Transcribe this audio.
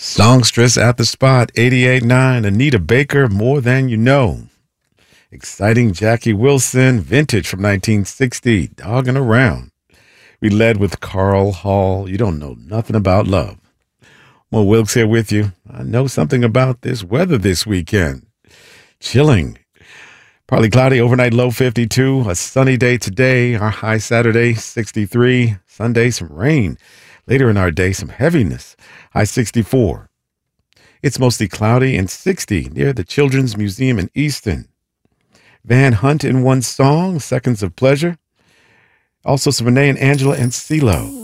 Songstress at the spot, 88.9. Anita Baker, More Than You Know. Exciting Jackie Wilson, Vintage from 1960, Dogging Around. We led with Carl Hall, You Don't Know Nothing About Love. Mo Wilkes here with you. I know something about this weather this weekend. Chilling. Partly cloudy, overnight low 52. A sunny day today. Our high Saturday, 63. Sunday, some rain. Later in our day, some heaviness. High 64. It's mostly cloudy and 60 near the Children's Museum in Easton. Van Hunt in one song, Seconds of Pleasure. Also some Renee and Angela and CeeLo.